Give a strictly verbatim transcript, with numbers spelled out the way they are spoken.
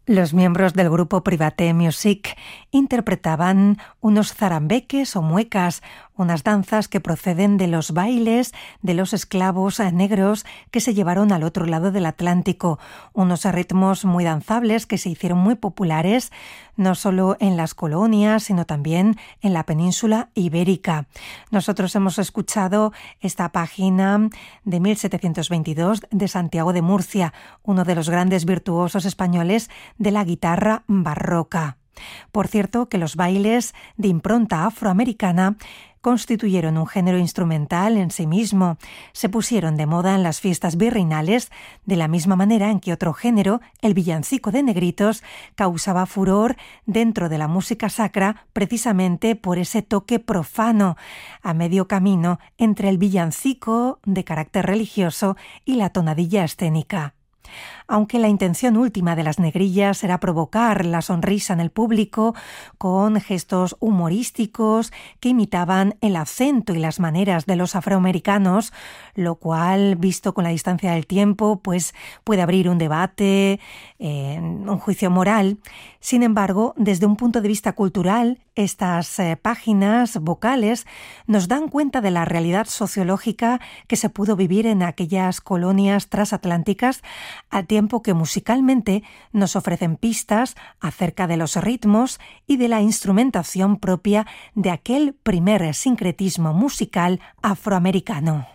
Los miembros del grupo Private Music interpretaban unos zarambeques o muecas, unas danzas que proceden de los bailes de los esclavos negros que se llevaron al otro lado del Atlántico, unos ritmos muy danzables que se hicieron muy populares no solo en las colonias, sino también en la península ibérica. Nosotros hemos escuchado esta página de mil setecientos veintidós de Santiago de Murcia, uno de los grandes virtuosos españoles de la guitarra barroca. Por cierto, que los bailes de impronta afroamericana constituyeron un género instrumental en sí mismo. Se pusieron de moda en las fiestas virreinales, de la misma manera en que otro género, el villancico de negritos, causaba furor dentro de la música sacra precisamente por ese toque profano, a medio camino entre el villancico de carácter religioso y la tonadilla escénica. Aunque la intención última de las negrillas era provocar la sonrisa en el público con gestos humorísticos que imitaban el acento y las maneras de los afroamericanos, lo cual, visto con la distancia del tiempo, pues puede abrir un debate, eh, un juicio moral. Sin embargo, desde un punto de vista cultural, estas eh, páginas vocales nos dan cuenta de la realidad sociológica que se pudo vivir en aquellas colonias transatlánticas, al tiempo que musicalmente nos ofrecen pistas acerca de los ritmos y de la instrumentación propia de aquel primer sincretismo musical afroamericano.